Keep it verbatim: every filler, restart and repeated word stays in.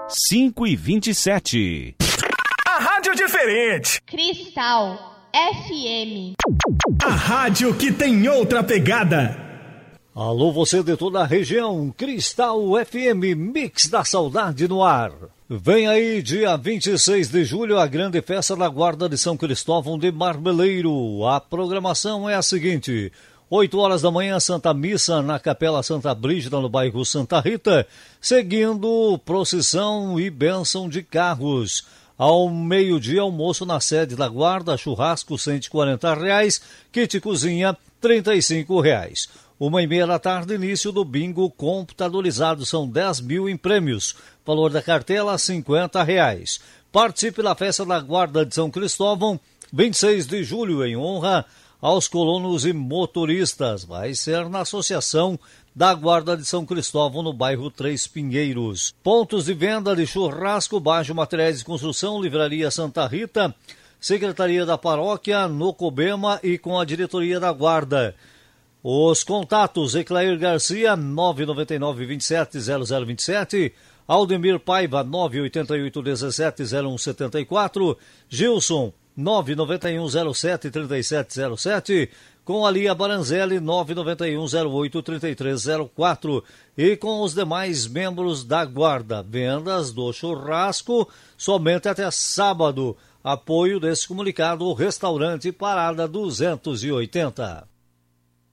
cinco e vinte e sete. A rádio diferente. Cristal F M. A rádio que tem outra pegada. Alô, você de toda a região, Cristal F M, Mix da Saudade no ar. Vem aí, dia vinte e seis de julho, a grande festa da Guarda de São Cristóvão de Marmeleiro. A programação é a seguinte: oito horas da manhã, Santa Missa na Capela Santa Brígida, no bairro Santa Rita, seguindo procissão e bênção de carros. Ao meio-dia, almoço na sede da Guarda, churrasco cento e quarenta reais, kit cozinha trinta e cinco reais. Uma e meia da tarde, início do bingo computadorizado, são dez mil em prêmios. Valor da cartela, cinquenta reais. Participe da festa da Guarda de São Cristóvão, vinte e seis de julho, em honra aos colonos e motoristas. Vai ser na Associação da Guarda de São Cristóvão, no bairro Três Pinheiros. Pontos de venda de churrasco, Baixo Materiais de Construção, Livraria Santa Rita, Secretaria da Paróquia, no Cobema e com a Diretoria da Guarda. Os contatos: Eclair Garcia, nove nove nove, vinte e sete, zero zero vinte e sete, Aldemir Paiva, nove oito oito, dezessete, zero um setenta e quatro, Gilson, nove nove um, zero sete, três sete zero sete, com a Lia Baranzelli, nove nove um, zero oito, três três zero quatro, e com os demais membros da Guarda. Vendas do churrasco somente até sábado. Apoio desse comunicado, o Restaurante Parada duzentos e oitenta.